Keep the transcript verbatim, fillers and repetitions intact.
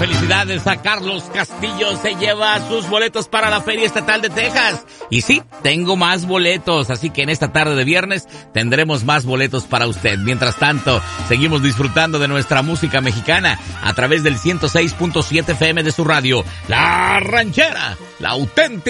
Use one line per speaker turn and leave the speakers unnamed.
felicidades a Carlos Castillo, se lleva sus boletos para la Feria Estatal de Texas. Y sí, tengo más boletos, así que en esta tarde de viernes tendremos más boletos para usted. Mientras tanto, seguimos disfrutando de nuestra música mexicana a través del ciento seis punto siete F M de su radio, La Ranchera, la auténtica